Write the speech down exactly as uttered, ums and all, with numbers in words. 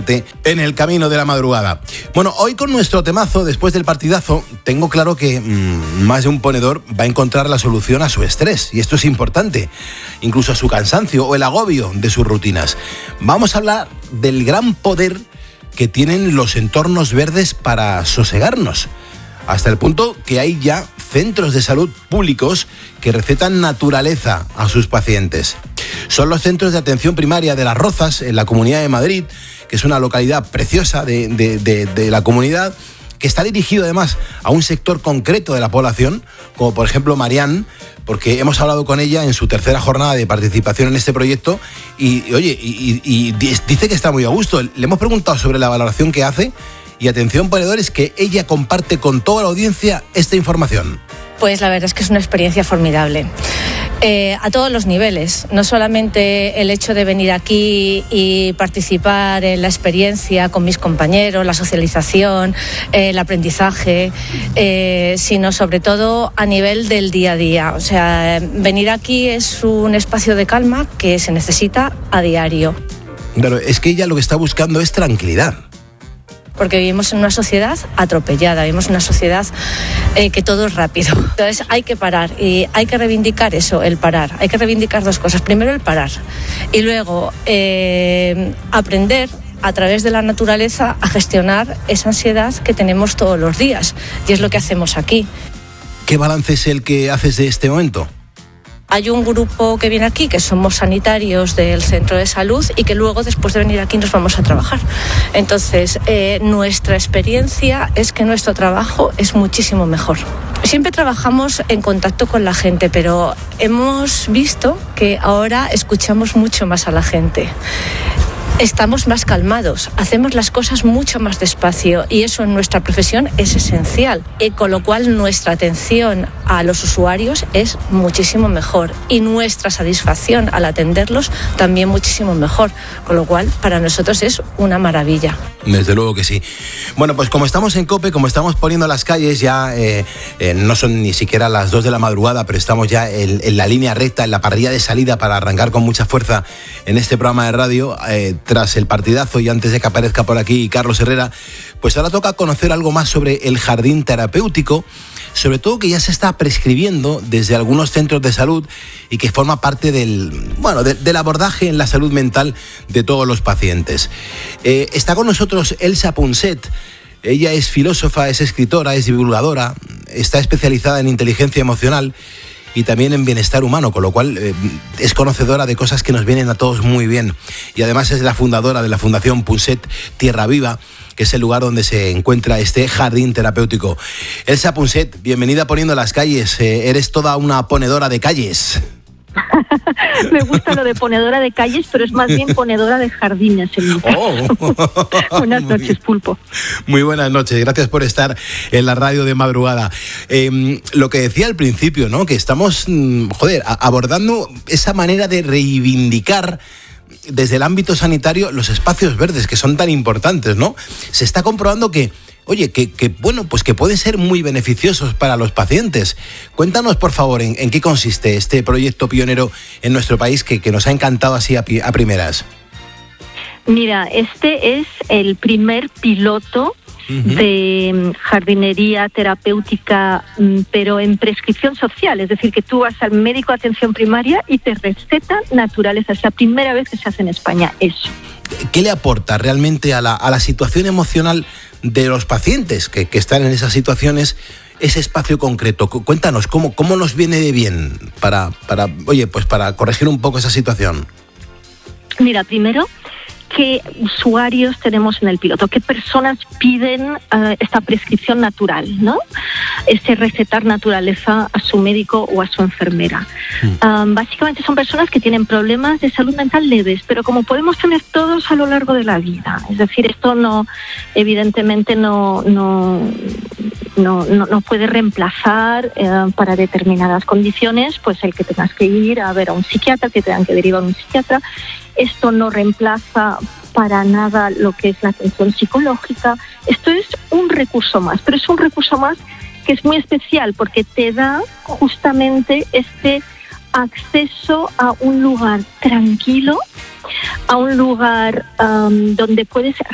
en el camino de la madrugada. Bueno, hoy con nuestro temazo, después del partidazo, tengo claro que mmm, más de un ponedor va a encontrar la solución a su estrés, y esto es importante, incluso a su cansancio o el agobio de sus rutinas. Vamos a hablar del gran poder que tienen los entornos verdes para sosegarnos, hasta el punto que hay ya centros de salud públicos que recetan naturaleza a sus pacientes. Son los centros de atención primaria de Las Rozas, en la Comunidad de Madrid, que es una localidad preciosa de, de, de, de la comunidad, que está dirigido además a un sector concreto de la población, como por ejemplo Marián, porque hemos hablado con ella en su tercera jornada de participación en este proyecto y, y oye, y, y, y dice que está muy a gusto. Le hemos preguntado sobre la valoración que hace y atención ponedores, que ella comparte con toda la audiencia esta información. Pues la verdad es que es una experiencia formidable. Eh, a todos los niveles, no solamente el hecho de venir aquí y participar en la experiencia con mis compañeros, la socialización, eh, el aprendizaje, eh, sino sobre todo a nivel del día a día. O sea, venir aquí es un espacio de calma que se necesita a diario. Claro, es que ella lo que está buscando es tranquilidad. Porque vivimos en una sociedad atropellada, vivimos en una sociedad eh, que todo es rápido. Entonces hay que parar y hay que reivindicar eso, el parar. Hay que reivindicar dos cosas. Primero el parar y luego eh, aprender a través de la naturaleza a gestionar esa ansiedad que tenemos todos los días. Y es lo que hacemos aquí. ¿Qué balance es el que haces de este momento? Hay un grupo que viene aquí, que somos sanitarios del centro de salud y que luego, después de venir aquí, nos vamos a trabajar. Entonces, eh, nuestra experiencia es que nuestro trabajo es muchísimo mejor. Siempre trabajamos en contacto con la gente, pero hemos visto que ahora escuchamos mucho más a la gente. Estamos más calmados, hacemos las cosas mucho más despacio y eso en nuestra profesión es esencial, y con lo cual nuestra atención a los usuarios es muchísimo mejor y nuestra satisfacción al atenderlos también muchísimo mejor, con lo cual para nosotros es una maravilla. Desde luego que sí. Bueno, pues como estamos en COPE, como estamos poniendo las calles, ya eh, eh, no son ni siquiera las dos de la madrugada, pero estamos ya en, en la línea recta, en la parrilla de salida para arrancar con mucha fuerza en este programa de radio, eh, tras el partidazo y antes de que aparezca por aquí Carlos Herrera, pues ahora toca conocer algo más sobre el jardín terapéutico, sobre todo que ya se está prescribiendo desde algunos centros de salud y que forma parte del, bueno, de, del abordaje en la salud mental de todos los pacientes. Eh, está con nosotros Elsa Punset. Ella es filósofa, es escritora, es divulgadora, está especializada en inteligencia emocional y también en bienestar humano, con lo cual eh, es conocedora de cosas que nos vienen a todos muy bien. Y además es la fundadora de la Fundación Punset Tierra Viva, que es el lugar donde se encuentra este jardín terapéutico. Elsa Punset, bienvenida a Poniendo las Calles. Eh, eres toda una ponedora de calles. Me gusta lo de ponedora de calles, pero es más bien ponedora de jardines en mi caso. Oh. Buenas noches, bien. Pulpo. Muy buenas noches, gracias por estar en la radio de madrugada. Eh, lo que decía al principio, ¿no? Que estamos, joder, abordando esa manera de reivindicar desde el ámbito sanitario los espacios verdes, que son tan importantes, ¿no? Se está comprobando que Oye, que, que bueno, pues que pueden ser muy beneficiosos para los pacientes. Cuéntanos, por favor, en, en qué consiste este proyecto pionero en nuestro país que, que nos ha encantado así a, a primeras. Mira, este es el primer piloto uh-huh. de jardinería terapéutica, pero en prescripción social. Es decir, que tú vas al médico de atención primaria y te receta naturaleza. Es la primera vez que se hace en España eso. ¿Qué le aporta realmente a la, a la situación emocional de los pacientes que, que están en esas situaciones ese espacio concreto? Cuéntanos, ¿cómo, cómo nos viene de bien para, para, oye, pues para corregir un poco esa situación? Mira, primero, ¿qué usuarios tenemos en el piloto? ¿Qué personas piden uh, esta prescripción natural, ¿no? Este recetar naturaleza a su médico o a su enfermera. Mm. Um, básicamente son personas que tienen problemas de salud mental leves, pero como podemos tener todos a lo largo de la vida. Es decir, esto no, evidentemente no, no, no, no, no puede reemplazar eh, para determinadas condiciones, pues el que tengas que ir a ver a un psiquiatra, que tengan que derivar a un psiquiatra. Esto no reemplaza para nada lo que es la atención psicológica. Esto es un recurso más, pero es un recurso más que es muy especial porque te da justamente este acceso a un lugar tranquilo, a un lugar um, donde puedes